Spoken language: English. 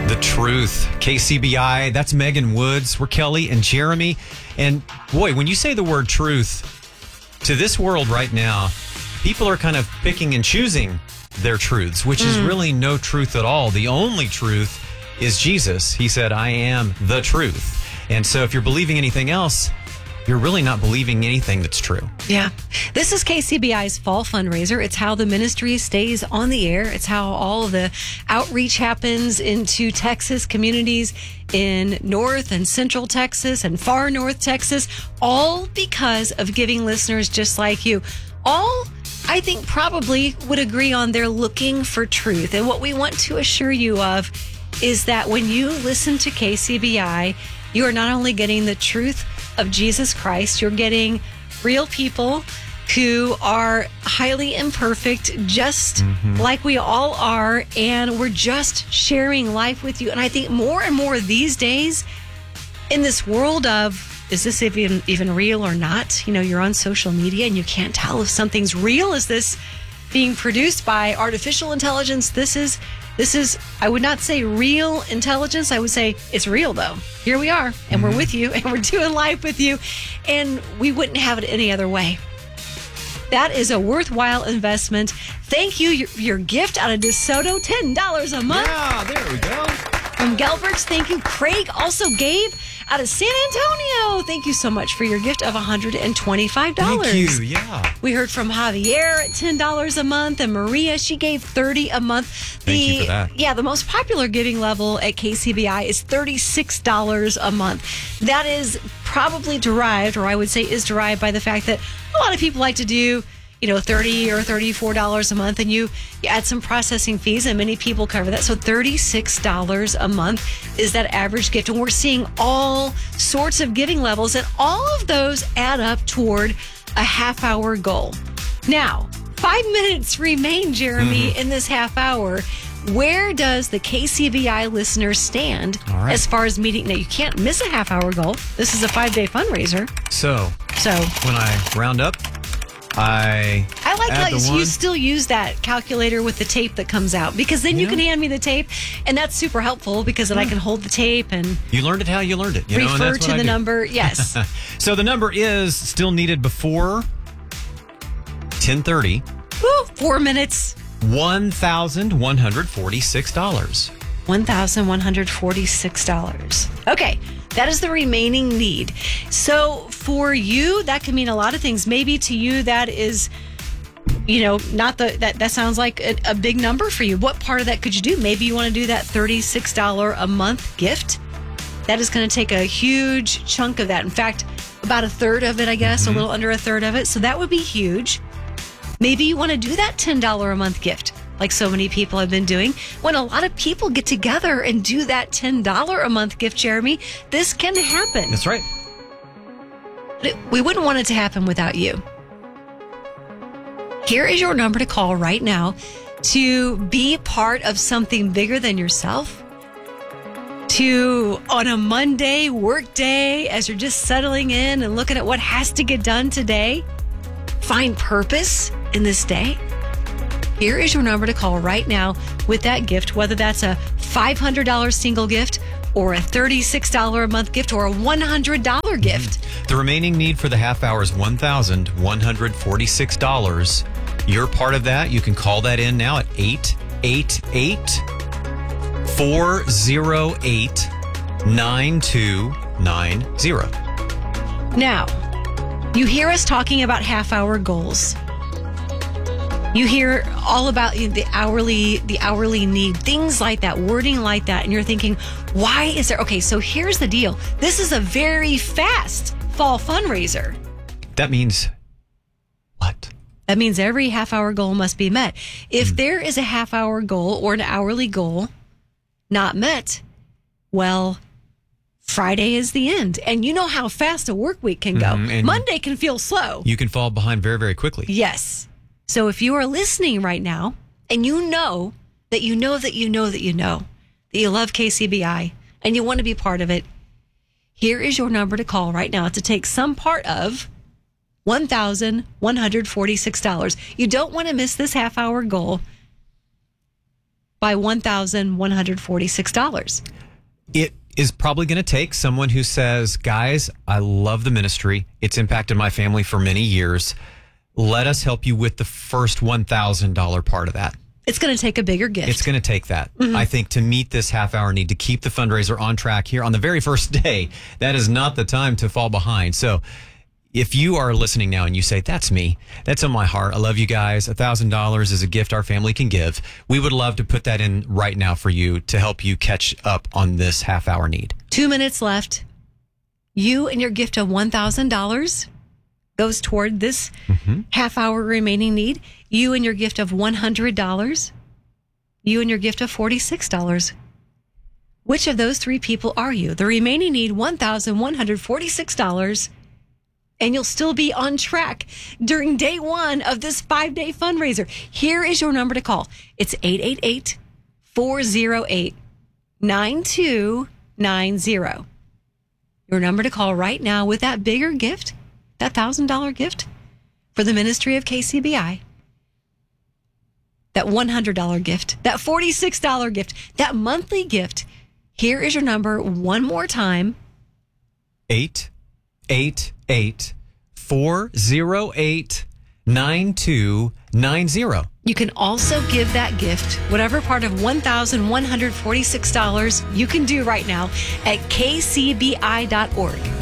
The Truth, KCBI. That's Megan Woods. We're Kelly and Jeremy. And boy, when you say the word truth, to this world right now, people are kind of picking and choosing their truths, which is really no truth at all. The only truth is Jesus. He said, I am the truth. And so if you're believing anything else, you're really not believing anything that's true. Yeah. This is KCBI's fall fundraiser. It's how the ministry stays on the air. It's how all of the outreach happens into Texas communities in North and Central Texas and far North Texas, all because of giving listeners just like you. All, I think, probably would agree on they're looking for truth. And what we want to assure you of is that when you listen to KCBI, you are not only getting the truth of Jesus Christ, you're getting real people who are highly imperfect, just like we all are, and we're just sharing life with you. And I think more and more these days, in this world of, is this even real or not? You know, you're on social media and you can't tell if something's real. Is this being produced by artificial intelligence? This is, I would not say real intelligence. I would say it's real, though. Here we are, and we're with you, and we're doing life with you, and we wouldn't have it any other way. That is a worthwhile investment. Thank you. Your gift out of DeSoto, $10 a month. Yeah, there we go. From Gelberts, thank you. Craig also gave out of San Antonio. Thank you so much for your gift of $125. Thank you, yeah. We heard from Javier at $10 a month, and Maria, she gave $30 a month. Thank you for that. Yeah, the most popular giving level at KCBI is $36 a month. That is probably derived, or I would say is derived by the fact that a lot of people like to do, you know, $30 or $34 a month, and you add some processing fees, and many people cover that. So $36 a month is that average gift. And we're seeing all sorts of giving levels, and all of those add up toward a half-hour goal. Now, 5 minutes remain, Jeremy, in this half hour. Where does the KCBI listener stand as far as meeting? Now, you can't miss a half-hour goal. This is a 5-day fundraiser. So when I round up, I like how add the you still use that calculator with the tape that comes out, because then you can hand me the tape, and that's super helpful because then I can hold the tape and you learned it how you learned it. You know, and refer that's to what I the do. number. Yes. So the number is still needed before 10:30. Woo, 4 minutes. $1,146. $1,146. Okay, that is the remaining need. So for you, that can mean a lot of things. Maybe to you, that is, you know, not that sounds like a big number for you. What part of that could you do? Maybe you want to do that $36 a month gift. That is going to take a huge chunk of that. In fact, about a third of it, I guess, a little under a third of it. So that would be huge. Maybe you want to do that $10 a month gift, like so many people have been doing. When a lot of people get together and do that $10 a month gift, Jeremy, this can happen. That's right. But we wouldn't want it to happen without you. Here is your number to call right now to be part of something bigger than yourself. To, on a Monday work day, as you're just settling in and looking at what has to get done today, find purpose in this day. Here is your number to call right now with that gift, whether that's a $500 single gift or a $36 a month gift or a $100 gift. The remaining need for the half hour is $1,146. You're part of that. You can call that in now at 888-408-9290. Now, you hear us talking about half-hour goals. You hear all about the hourly need, things like that, wording like that, and you're thinking, why is there? Okay, so here's the deal. This is a very fast fall fundraiser. That means what? That means every half-hour goal must be met. If there is a half-hour goal or an hourly goal not met, well, Friday is the end. And you know how fast a work week can go. Monday can feel slow. You can fall behind very, very quickly. Yes. So if you are listening right now and you know that you love KCBI and you want to be part of it, here is your number to call right now to take some part of $1,146. You don't want to miss this half-hour goal. by $1,146. It is probably going to take someone who says, guys, I love the ministry. It's impacted my family for many years. Let us help you with the first $1,000 part of that. It's going to take a bigger gift. It's going to take that. I think to meet this half-hour need to keep the fundraiser on track here on the very first day, that is not the time to fall behind. So if you are listening now and you say, that's me, that's on my heart, I love you guys, $1,000 is a gift our family can give, we would love to put that in right now for you to help you catch up on this half-hour need. 2 minutes left. You and your gift of $1,000 goes toward this half-hour remaining need. You and your gift of $100. You and your gift of $46. Which of those three people are you? The remaining need, $1,146. And you'll still be on track during day one of this 5-day fundraiser. Here is your number to call. It's 888-408-9290. Your number to call right now with that bigger gift, that $1,000 gift for the ministry of KCBI. That $100 gift, that $46 gift, that monthly gift. Here is your number one more time. 888-408-9290. You can also give that gift, whatever part of $1,146 you can do right now at kcbi.org.